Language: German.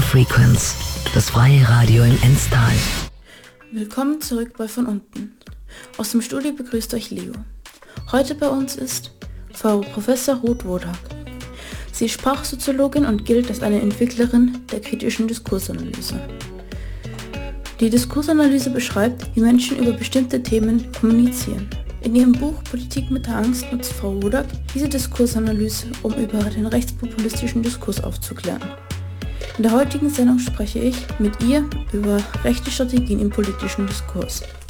Frequenz, das freie Radio im Enstal. Willkommen zurück bei Von Unten. Aus dem Studio begrüßt euch Leo. Heute bei uns ist Frau Professor Ruth Wodak. Sie ist Sprachsoziologin und gilt als eine Entwicklerin der kritischen Diskursanalyse. Die Diskursanalyse beschreibt, wie Menschen über bestimmte Themen kommunizieren. In ihrem Buch Politik mit der Angst nutzt Frau Wodak diese Diskursanalyse, um über den rechtspopulistischen Diskurs aufzuklären. In der heutigen Sendung spreche ich mit ihr über rechte Strategien im politischen Diskurs.